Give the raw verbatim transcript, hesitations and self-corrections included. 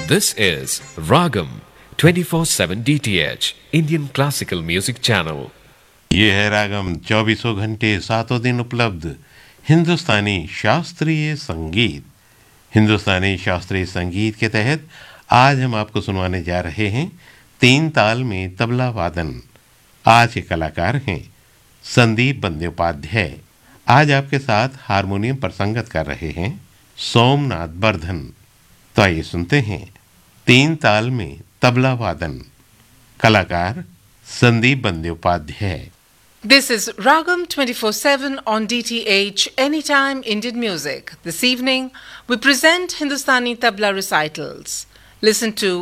This is Ragam twenty-four seven D T H Indian Classical Music Channel. ये है रागम चौबीसों घंटे सातों दिन उपलब्ध हिंदुस्तानी शास्त्रीय संगीत। हिंदुस्तानी शास्त्रीय संगीत के तहत आज हम आपको सुनवाने जा रहे हैं तीन ताल में तबला वादन। आज के कलाकार हैं संदीप बंद्योपाध्याय। आज आपके साथ हारमोनियम पर संगत कर रहे हैं सोमनाथ बर्धन। तो आइए सुनते हैं तीन ताल में तबला वादन। कलाकार Sandeep Bandyopadhyay. This is Ragam twenty-four seven on D T H Anytime Indian Music. This evening we present Hindustani Tabla recitals. Listen to